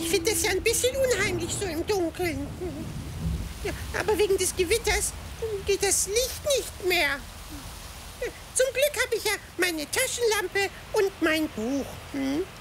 finde das ja ein bisschen unheimlich so im Dunkeln. Ja, aber wegen des Gewitters geht das Licht nicht mehr. Zum Glück habe ich ja meine Taschenlampe und mein Buch.